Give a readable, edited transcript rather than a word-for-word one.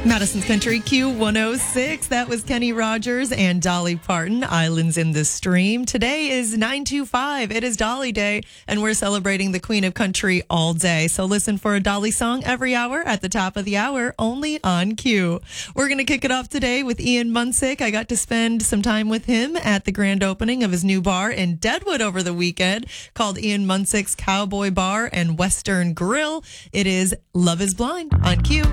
Madison's Country Q106. That was Kenny Rogers and Dolly Parton, Islands in the Stream. Today is 9/25. It is Dolly Day, and we're celebrating the Queen of Country all day. So listen for a Dolly song every hour at the top of the hour, only on Q. We're going to kick it off today with Ian Munsick. I got to spend some time with him at the grand opening of his new bar in Deadwood over the weekend called Ian Munsick's Cowboy Bar and Western Grill. It is Love is Blind on Q.